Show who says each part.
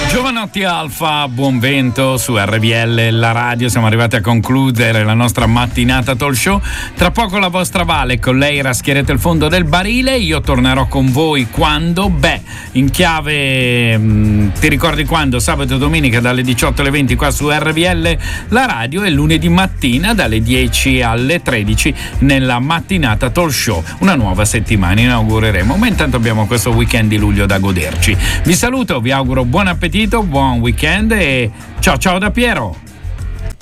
Speaker 1: Giovanotti Alfa, buon vento su RVL, la radio. Siamo arrivati a concludere la nostra mattinata talk show. Tra poco la vostra Vale, con lei raschierete il fondo del barile. Io tornerò con voi quando? In chiave, ti ricordi quando? Sabato e domenica dalle 18 alle 20 qua su RVL, la radio, e lunedì mattina dalle 10 alle 13 nella mattinata talk show. Una nuova settimana inaugureremo, ma intanto abbiamo questo weekend di luglio da goderci. Vi saluto, vi auguro buon appetito, buon weekend e ciao da Piero.